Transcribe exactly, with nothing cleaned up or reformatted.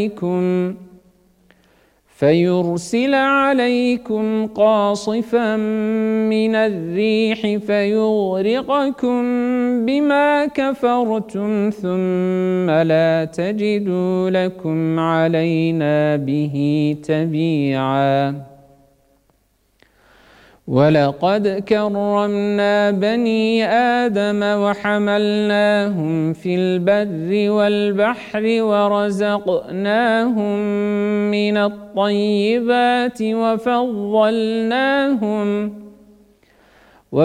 عليكم فيرسل عليكم قاصفا من الريح فيغرقكم بما كفرتم ثم لا تجدوا لكم علينا به تبيعا. ولقد كرمنا بني آدم وحملناهم في البر والبحر ورزقناهم من الطيبات وفضلناهم